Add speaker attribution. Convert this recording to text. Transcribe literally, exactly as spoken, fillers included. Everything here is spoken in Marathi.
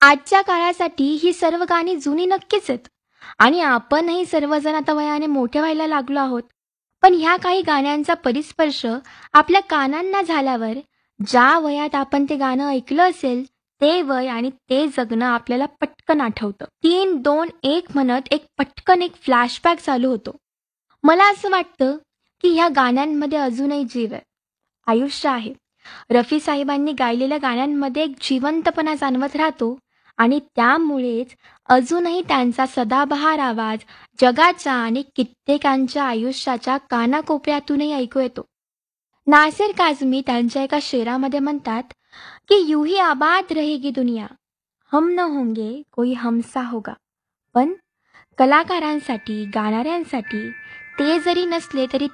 Speaker 1: आजच्या काळासाठी ही सर्व गाणी जुनी नक्कीच आहेत आणि आपणही सर्वजण आता वयाने मोठे व्हायला लागलो आहोत. पण ह्या काही गाण्यांचा परिस्पर्श आपल्या कानांना झाल्यावर ज्या वयात आपण ते गाणं ऐकलं असेल, ते वय आणि ते जगणं आपल्याला पटकन आठवतं. तीन, दोन, एक म्हणत एक पटकन एक फ्लॅशबॅक चालू होतो. मला असं वाटतं, की ह्या गाण्यांमध्ये अजूनही जीव आहे, आयुष्य आहे. रफी साहेबांनी गायलेल्या गाण्यांमध्ये एक जिवंतपणा जाणवत राहतो आणि त्यामुळेच अजूनही त्यांचा सदाबहार आवाज जगाच्या आणि कित्येकांच्या आयुष्याच्या कानाकोपऱ्यातूनही ऐकू येतो. नासिर काझमी त्यांच्या एका शेरामध्ये म्हणतात, की यूं ही आबाद रहेगी दुनिया, हम न होंगे कोई हमसा होगा. पण कलाकारांसाठी, गाणाऱ्यांसाठी ते जरी नसले तरी